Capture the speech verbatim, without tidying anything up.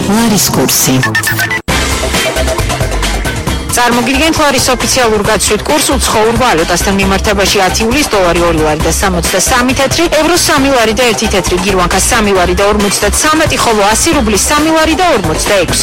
ლარის კურსი. წარმოგიდგენთ ლარის ოფიციალურ გაცვლით კურს უცხოურ ვალუტასთან მიმართებაში ათი იულის დოლარი ორი ლარი და სამოცდასამი თეთრი, ევრო სამი ლარი და ერთი თეთრი, გირვანკა სამი ლარი და ორმოცდათვრამეტი, ხოლო ასი რუბლის სამი ლარი და ორმოცდაექვსი.